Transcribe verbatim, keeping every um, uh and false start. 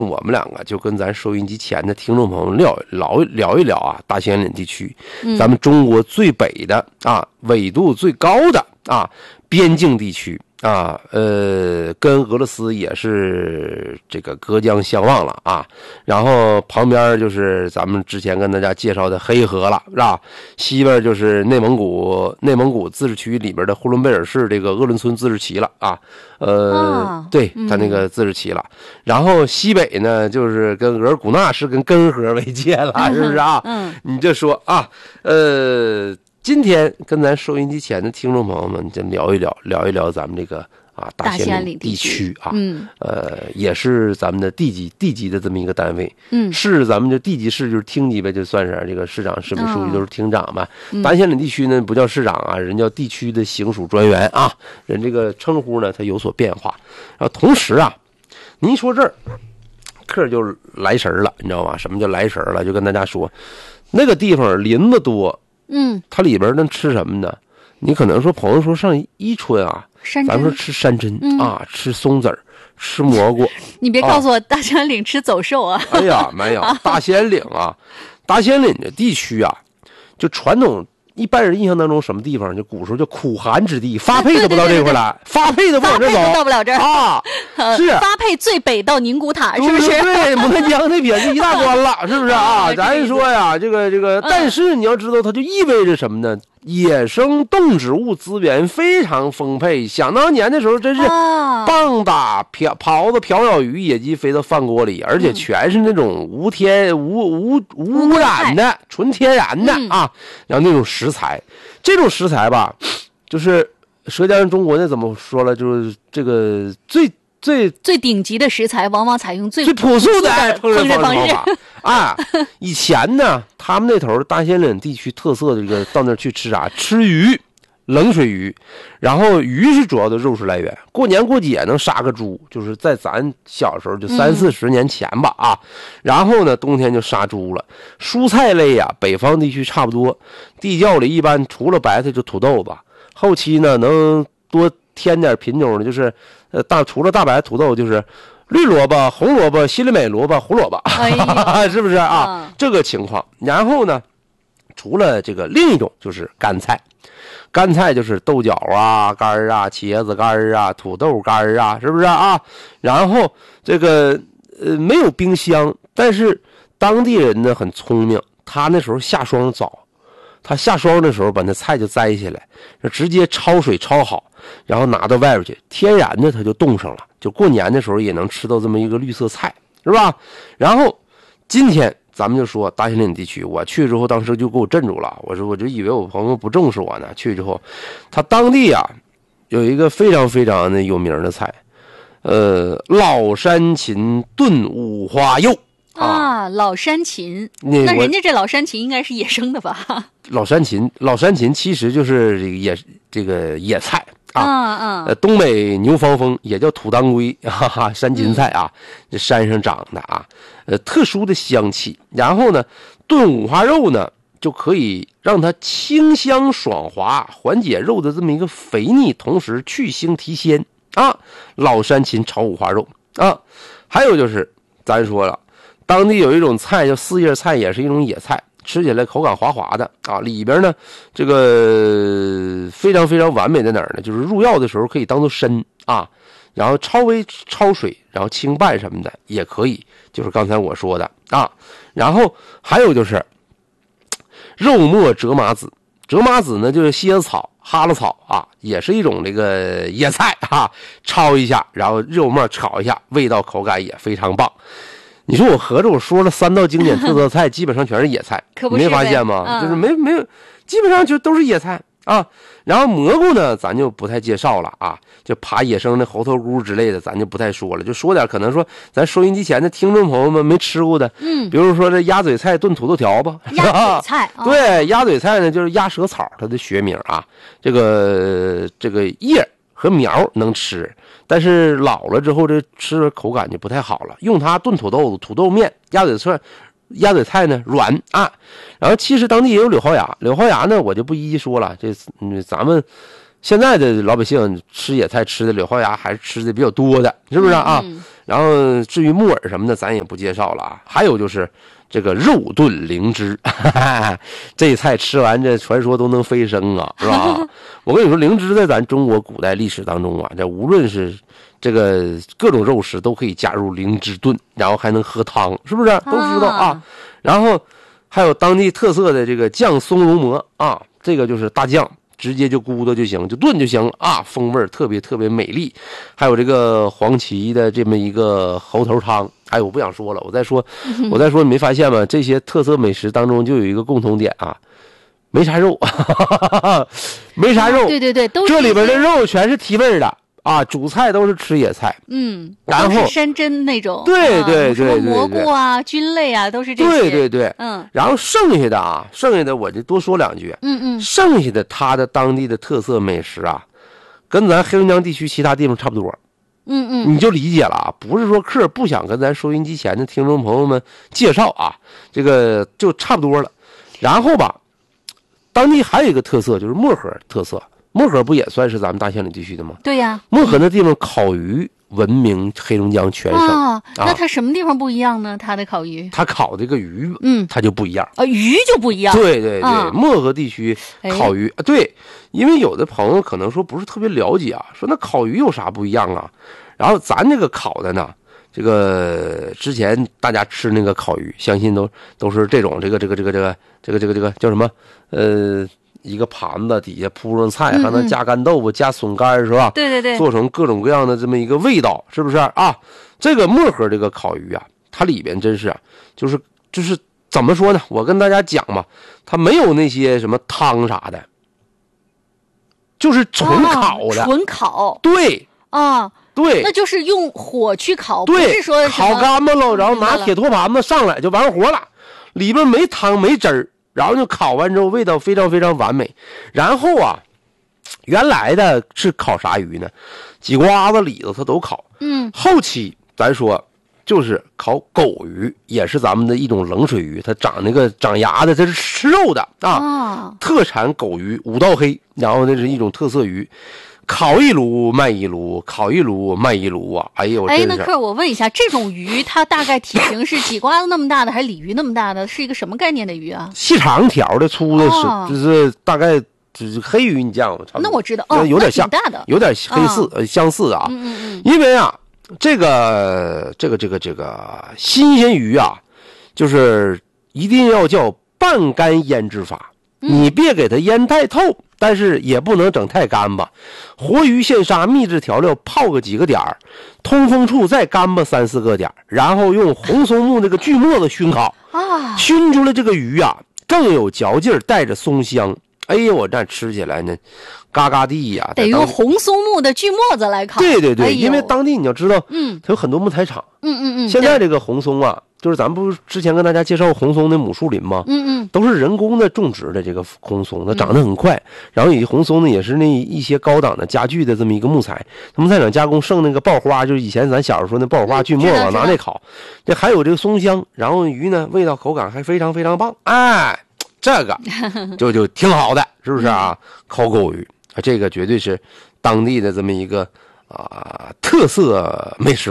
我们两个就跟咱收音机前的听众朋友们聊聊聊一聊啊，大兴安岭地区，咱们中国最北的啊，纬度最高的啊，边境地区啊，呃，跟俄罗斯也是这个隔江相望了啊。然后旁边就是咱们之前跟大家介绍的黑河了，是吧？西边就是内蒙古内蒙古自治区里边的呼伦贝尔市这个鄂伦春自治旗了啊。呃，哦、对，他那个自治旗了。嗯、然后西北呢，就是跟额尔古纳是跟根河为界了，嗯、是不是啊？嗯，你就说啊，呃。今天跟咱收音机前的听众朋友们就聊一聊聊一聊咱们这个啊大兴安岭地区啊，嗯，呃，也是咱们的地级地级的这么一个单位，嗯，市咱们就地级市就是厅级呗，就算是这个市长、市委书记都是厅长吧。哦、大兴安岭地区呢不叫市长啊，人叫地区的行署专员啊，人这个称呼呢它有所变化。然后同时啊，您说这儿客就来神了，你知道吗？什么叫来神了？就跟大家说，那个地方林子多。嗯，它里边能吃什么呢？你可能说朋友说上伊春啊，咱们说吃山珍、嗯、啊，吃松子儿，吃蘑菇。 你别告诉我大兴安岭吃走兽啊！ 哎呀，没有，大兴安岭啊，大兴安岭的地区啊，就传统一般人印象当中什么地方？就古时候叫苦寒之地，发配都不到这块来，发配都不往这走， 到不了这儿啊。是发配最北到宁古塔，是不是？ 对，牡丹江那边就一大关了，是不是啊？咱说呀，这个这个，但是你要知道，它就意味着什么呢？野生动植物资源非常丰沛。想当年的时候，真是棒打瓢狍子、瓢舀鱼、野鸡飞到饭锅里，而且全是那种无天无无无污染的、纯天然的啊。然后那种食材，这种食材吧，就是《舌尖上中国》那怎么说了？就是这个最。最最顶级的食材，往往采用最最朴素的烹饪方法啊！以前呢，他们那头大兴安岭地区特色的这个到那儿去吃啥？吃鱼，冷水鱼，然后鱼是主要的肉食来源。过年过节能杀个猪，就是在咱小时候就三四十年前吧啊。嗯、然后呢，冬天就杀猪了。蔬菜类呀、啊，北方地区差不多，地窖里一般除了白菜就土豆吧。后期呢，能多添点品种的，就是呃大除了大白土豆，就是绿萝卜、红萝卜、西里美萝卜、胡萝卜，哎、是不是啊？嗯、这个情况。然后呢，除了这个，另一种就是干菜，干菜就是豆角啊、干啊、茄子干啊、土豆干啊，是不是啊？然后这个呃没有冰箱，但是当地人呢很聪明，他那时候下霜早。他下霜的时候把那菜就摘下来，直接焯水焯好，然后拿到外边去，天然的它就冻上了，就过年的时候也能吃到这么一个绿色菜，是吧？然后今天咱们就说大兴安岭地区，我去之后当时就给我镇住了，我说我就以为我朋友不重视我呢，去之后他当地啊有一个非常非常的有名的菜，呃老山芹炖五花肉。 啊，老山芹，那人家这老山芹应该是野生的吧？ 老山芹，老山芹其实就是这个野这个野菜啊，啊呃，东北牛防风也叫土当归，哈哈，山芹菜啊，这、嗯、山上长的啊，呃，特殊的香气。然后呢，炖五花肉呢，就可以让它清香爽滑，缓解肉的这么一个肥腻，同时去腥提鲜啊。老山芹炒五花肉啊，还有就是咱说了。当地有一种菜叫四叶菜，也是一种野菜，吃起来口感滑滑的啊。里边呢，这个非常非常完美在哪儿呢？就是入药的时候可以当做参啊，然后焯微焯水，然后清拌什么的也可以，就是刚才我说的啊。然后还有就是肉末折麻子，折麻子呢就是蝎子草、哈喇草啊，也是一种这个野菜啊，焯一下，然后肉末炒一下，味道口感也非常棒。你说我合着我说了三道经典特色菜，基本上全是野菜， 可不是你没发现吗？ 嗯、 就是没没有，基本上就都是野菜啊。然后蘑菇呢，咱就不太介绍了啊，就爬野生的猴头菇之类的，咱就不太说了，就说点可能说咱收音机前的听众朋友们没吃过的，嗯，比如说这鸭嘴菜炖土豆条吧， 鸭嘴菜， 哦、对，鸭嘴菜呢就是鸭舌草，它的学名啊，这个这个叶和苗能吃。但是老了之后，这吃口感就不太好了。用它炖土豆子、土豆面、鸭嘴菜，鸭嘴菜呢软啊。然后其实当地也有柳蒿芽，柳蒿芽呢我就不一一说了。这嗯，咱们现在的老百姓吃野菜吃的柳蒿芽还是吃的比较多的，是不是啊？嗯、 然后至于木耳什么的，咱也不介绍了啊。还有就是这个肉炖灵芝，哈哈，这菜吃完这传说都能飞升啊，是吧？我跟你说，灵芝在咱中国古代历史当中啊，这无论是这个各种肉食都可以加入灵芝炖，然后还能喝汤，是不是？都知道啊。啊然后还有当地特色的这个酱松茸馍啊，这个就是大酱。直接就咕嘟就行，就炖就行了啊，风味特别特别美丽。还有这个黄芪的这么一个猴头汤，哎，我不想说了，我再说，我再说，你没发现吗？这些特色美食当中就有一个共同点啊，没啥肉，没啥肉， 对对对，都这里边的肉全是提味的。啊，主菜都是吃野菜， 嗯， 然后都是山珍那种， 对对对对， 什么蘑菇啊、菌类啊，都是这些， 对对对， 嗯， 然后剩下的啊，剩下的我就多说两句， 嗯嗯， 剩下的它的当地的特色美食啊，跟咱黑龙江地区其他地方差不多， 嗯嗯， 你就理解了啊，不是说客不想跟咱收音机前的听众朋友们介绍啊，这个就差不多了。然后吧，当地还有一个特色就是漠河特色。漠河不也算是咱们大兴安地区的吗？ 对呀， 漠河那地方烤鱼闻名黑龙江全省。 啊，那它什么地方不一样呢？它的烤鱼， 它烤这个鱼， 嗯， 它就不一样啊，鱼就不一样。 对对对， 啊、 漠河地区烤鱼、哎，对，因为有的朋友可能说不是特别了解啊，说那烤鱼有啥不一样啊？然后咱这个烤的呢，这个之前大家吃那个烤鱼，相信都都是这种这个这个这个这个这个这个这个叫什么？呃。一个盘子底下铺上菜，还能加干豆腐、嗯嗯、加笋干，是吧？ 对对对， 做成各种各样的这么一个味道，是不是啊？这个漠河这个烤鱼啊，它里边真是啊，就是就是怎么说呢？我跟大家讲嘛，它没有那些什么汤啥的，就是纯烤的， 啊、纯烤。 对啊， 对， 那就是用火去烤， 对， 不是说烤干巴了，然后拿铁托盘子上来就完活了，里边没汤没汁儿。然后就烤完之后，味道非常非常完美。然后啊，原来的是烤啥鱼呢？几瓜子、李子它都烤。 嗯。 后期咱说就是烤狗鱼，也是咱们的一种冷水鱼，它长那个长牙的，它是吃肉的啊。 啊特产狗鱼五道黑，然后那是一种特色鱼。烤一炉卖一炉，烤一炉卖一炉啊！哎呦， 哎，那客我问一下，这种鱼它大概体型是几瓜子那么大的，还是鲤鱼那么大的？是一个什么概念的鱼啊？ 细长条的、粗的是，哦、就是大概就是黑鱼，你见过差不多？ 那我知道，哦， 有点像， 大的， 有点黑似、哦、相似啊。 嗯嗯嗯。 因为啊，这个这个这个这个新鲜鱼啊，就是一定要叫半干腌制法，嗯、你别给它腌太透。但是也不能整太干巴，活鱼现杀，秘制调料泡个几个点儿，通风处再干巴三四个点儿，然后用红松木这个锯末子熏烤啊， 熏出来这个鱼啊更有嚼劲儿，带着松香。哎呀，我这吃起来呢，嘎嘎地呀、啊， 得用红松木的锯末子来烤。 对对对、 哎， 因为当地你要知道， 嗯， 它有很多木材厂， 嗯嗯嗯， 现在这个红松啊。就是咱们不是之前跟大家介绍红松的母树林吗？ 嗯嗯， 都是人工的种植的这个红松，它长得很快。嗯、然后以及红松呢，也是那一些高档的家具的这么一个木材。他们在厂加工剩那个爆花，就是以前咱小时候说那爆花锯末往拿那烤。这还有这个松香，然后鱼呢味道口感还非常非常棒。哎，这个就就挺好的，是不是啊？烤狗鱼啊，这个绝对是当地的这么一个啊、呃、特色美食。